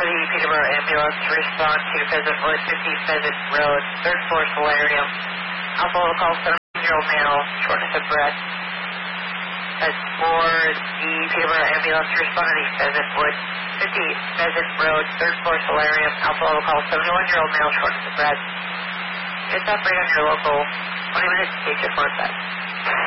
for the Peterborough ambulance to respond to Pheasant Wood, 50 Pheasant Road, 3rd floor solarium. Alpha will call 7-year-old male, shortness of breath. That's for the Peterborough ambulance to respond to the Pheasant Wood, 50 Pheasant Road, 3rd floor solarium. Alpha will call 71-year-old male, shortness of breath. It's operate on your local 20 minutes, take your 4 sets.